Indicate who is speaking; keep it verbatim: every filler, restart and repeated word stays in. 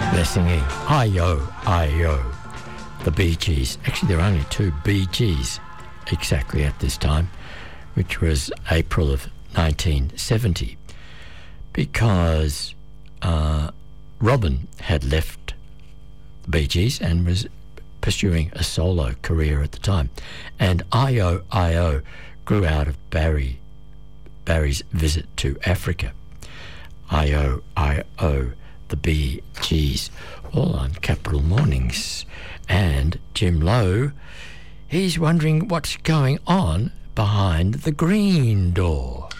Speaker 1: They're singing I-O, I-O, the Bee Gees. Actually, there are only two Bee Gees exactly at this time, which was April of nineteen seventy, because uh, Robin had left the Bee Gees and was pursuing a solo career at the time. And I-O, I-O grew out of Barry, Barry's visit to Africa. I-O, I-O, the Bee Gees, all on Capital Mornings. And Jim Lowe, he's wondering what's going on behind the green door.